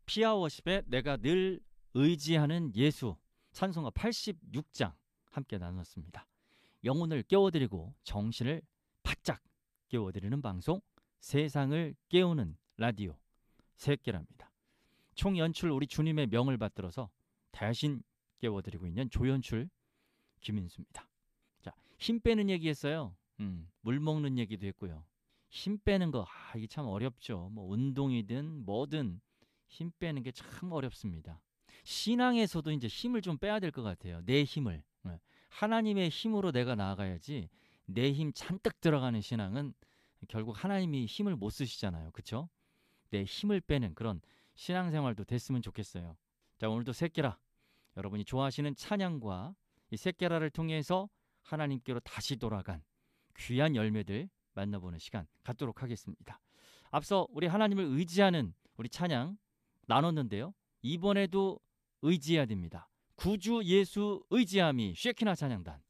피아워십에 내가 늘 의지하는 예수 찬송가 86장 함께 나눴습니다. 영혼을 깨워드리고 정신을 바짝 깨워드리는 방송 세상을 깨우는 라디오 새끼랍니다. 총연출 우리 주님의 명을 받들어서 대신 깨워드리고 있는 조연출 김인수입니다. 자, 힘 빼는 얘기 했어요. 물 먹는 얘기도 했고요. 힘 빼는 거 이게 참 어렵죠. 뭐 운동이든 뭐든 힘 빼는 게 참 어렵습니다. 신앙에서도 이제 힘을 좀 빼야 될 것 같아요. 내 힘을. 하나님의 힘으로 내가 나아가야지 내 힘 잔뜩 들어가는 신앙은 결국 하나님이 힘을 못 쓰시잖아요. 그렇죠? 내 힘을 빼는 그런 신앙생활도 됐으면 좋겠어요. 자, 오늘도 새끼라 여러분이 좋아하시는 찬양과 이 새끼라를 통해서 하나님께로 다시 돌아간 귀한 열매들 만나보는 시간 갖도록 하겠습니다. 앞서 우리 하나님을 의지하는 우리 찬양 나눴는데요. 이번에도 의지해야 됩니다. 구주 예수 의지함이 쉐키나 찬양단.